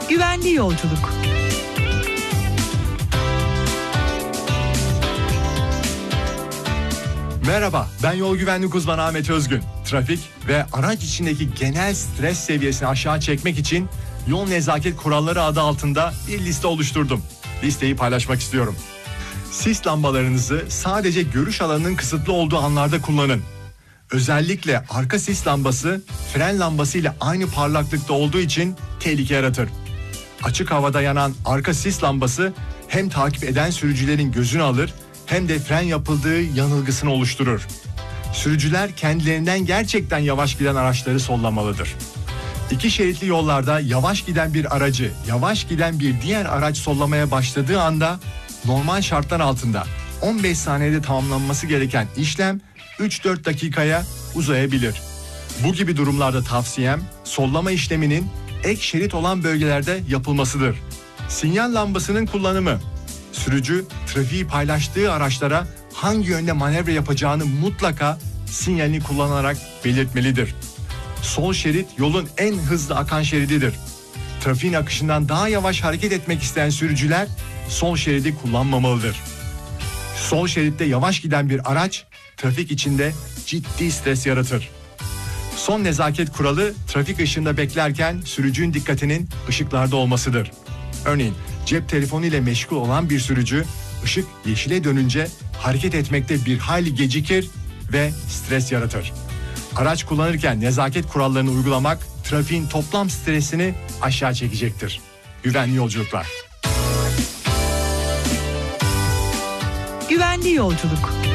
Güvenli yolculuk. Merhaba, ben yol güvenlik uzmanı Ahmet Özgün. Trafik ve araç içindeki genel stres seviyesini aşağı çekmek için yol nezaket kuralları adı altında bir liste oluşturdum. Listeyi paylaşmak istiyorum. Sis lambalarınızı sadece görüş alanının kısıtlı olduğu anlarda kullanın. Özellikle arka sis lambası fren lambası ile aynı parlaklıkta olduğu için tehlike yaratır. Açık havada yanan arka sis lambası hem takip eden sürücülerin gözünü alır hem de fren yapıldığı yanılgısını oluşturur. Sürücüler kendilerinden gerçekten yavaş giden araçları sollamalıdır. İki şeritli yollarda yavaş giden bir aracı, yavaş giden bir diğer araç sollamaya başladığı anda normal şartlar altında 15 saniyede tamamlanması gereken işlem 3-4 dakikaya uzayabilir. Bu gibi durumlarda tavsiyem sollama işleminin ek şerit olan bölgelerde yapılmasıdır. Sinyal lambasının kullanımı. Sürücü trafiği paylaştığı araçlara hangi yönde manevra yapacağını mutlaka sinyalini kullanarak belirtmelidir. Sol şerit yolun en hızlı akan şerididir. Trafiğin akışından daha yavaş hareket etmek isteyen sürücüler sol şeridi kullanmamalıdır. Sol şeritte yavaş giden bir araç trafik içinde ciddi stres yaratır. Son nezaket kuralı trafik ışığında beklerken sürücünün dikkatinin ışıklarda olmasıdır. Örneğin cep telefonu ile meşgul olan bir sürücü ışık yeşile dönünce hareket etmekte bir hayli gecikir ve stres yaratır. Araç kullanırken nezaket kurallarını uygulamak trafiğin toplam stresini aşağı çekecektir. Güvenli yolculuklar. Güvenli yolculuk.